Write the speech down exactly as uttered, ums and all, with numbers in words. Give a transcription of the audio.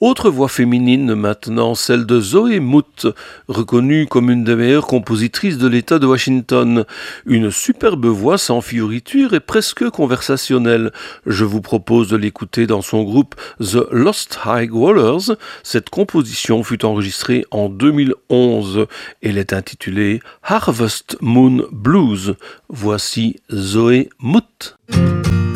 Autre voix féminine maintenant, celle de Zoé Mout, reconnue comme une des meilleures compositrices de l'État de Washington. Une superbe voix sans fioriture et presque conversationnelle. Je vous propose de l'écouter dans son groupe The Lost High Rollers. Cette composition fut enregistrée en deux mille onze. Elle est intitulée Harvest Moon Blues. Voici Zoé Mout.